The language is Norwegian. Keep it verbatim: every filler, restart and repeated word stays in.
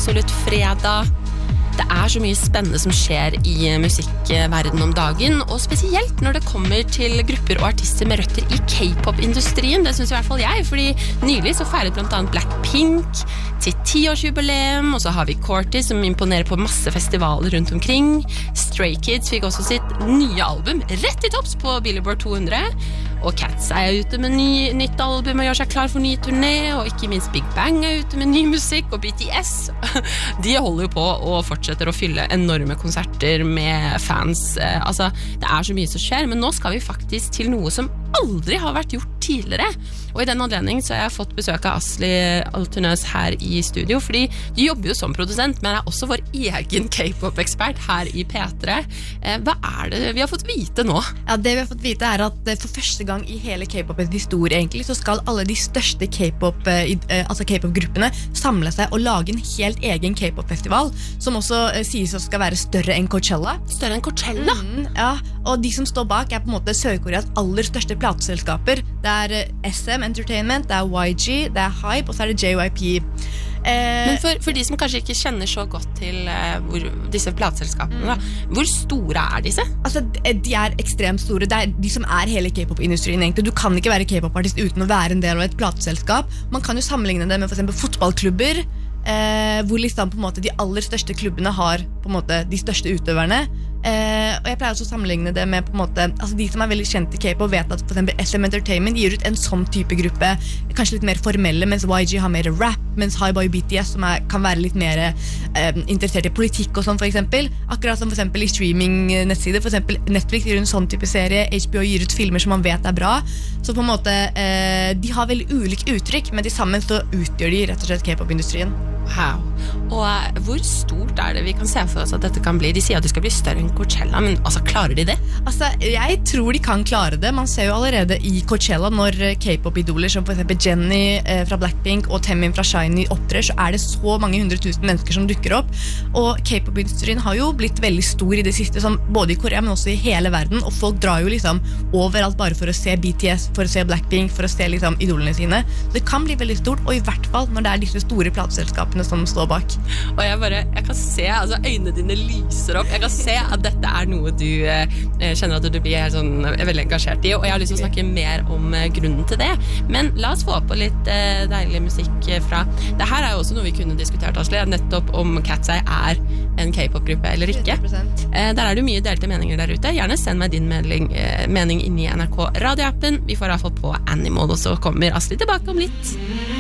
absolutt fredag. Det er så mye spennende som skjer i musikkverden om dagen, og spesielt når det kommer til grupper og artister med røtter i K-pop-industrien. Det synes i hvert fall jeg, fordi nylig så feiret blant annet Blackpink til tiårsjubileum, og så har vi Corty som imponerer på masse festivaler rundt omkring. Stray Kids fikk også sitt nye album rett i topps på Billboard to hundre, og Cats er ute med ny, nytt album og gjør seg klar for ny turné, og ikke minst Big Bang er ute med ny musikk, og B T S, de holder jo på og fortsetter å fylle enorme konserter med fans. Altså, det er så mye som skjer, men nå skal vi faktisk til noe som aldri har vært gjort tidligere. Og i den anledning så har jeg fått besøk av Asli Altunøs her i studio, fordi du jobber jo som produsent, men er også vår egen K-pop-ekspert her i P tre. Hva er det vi har fått vite nå? Ja, det vi har fått vite er at for første gang i hele K-popens historie egentlig, så skal alle de største K-pop, altså K-pop-gruppene samle seg og lage en helt egen K-pop-festival, som også sies å skal være større enn Coachella. Større enn Coachella? Mm, ja, og de som står bak er på en måte Sør-Koreas aller største plateselskaper. Det er S M Entertainment, det er Y G, det er Hype, og så er det J Y P. Eh, Men for, for de som kanskje ikke kjenner så godt til uh, hvor, disse plateselskapene, mm. da, hvor store er disse? Altså, de er ekstremt store. Det er de som er hele K-pop-industrien egentlig. Du kan ikke være K-pop-artist uten å være en del av et plateselskap. Man kan jo sammenligne det med for eksempel fotballklubber, eh, hvor liksom på en måte de aller største klubbene har på en måte de største utøverne. Eh, og jeg pleier også å sammenligne det med på en måte, altså de som er veldig kjent i K-pop vet at for eksempel S M Entertainment gir ut en sånn type gruppe, kanskje litt mer formelle, mens Y G har mer rap, mens Hype og B T S som er, kan være litt mer eh, interessert i politikk og sånn for eksempel. Akkurat som for eksempel i streaming-nettsider, for eksempel Netflix gir en sånn type serie, H B O gir ut filmer som man vet er bra, så på en måte eh, de har veldig ulike uttrykk, men de sammen så utgjør de rett og slett K-pop-industrien. Wow. Og uh, hvor stort er det vi kan se for oss at dette kan bli? De sier at det skal bli større enn Coachella, men altså, klarer de det? Altså, jeg tror de kan klare det. Man ser jo allerede i Coachella når K-pop-idoler som for eksempel Jenny eh, fra Blackpink og Temin fra Shiny opptrer, så er det så mange hundre tusen mennesker som dukker opp. Og K-pop-industrien har jo blitt veldig stor i det siste, som både i Korea, men også i hele verden, og folk drar jo liksom overalt bare for å se B T S, for å se Blackpink, for å se liksom idolene sine. Så det kan bli veldig stort, og i hvert fall når det er disse store plateselskapene som står bak. Og jeg bare, jeg kan se, altså øynene dine lyser opp. Jeg kan se at dette er noe du eh, kjenner at du blir helt sånn, veldig engasjert i, og jeg har lyst til å snakke mer om eh, grunnen til det. Men la oss få på litt eh, deilig musikk fra. Det her er jo også noe vi kunne diskutert, Asli, nettopp om Cat's Eye er en K-pop-gruppe eller ikke. Eh, der er det jo mye delte meninger der ute. Gjerne send meg din mening, eh, mening inn i N R K radioappen. Vi får i hvert fall på Animal, og så kommer Asli tilbake om litt.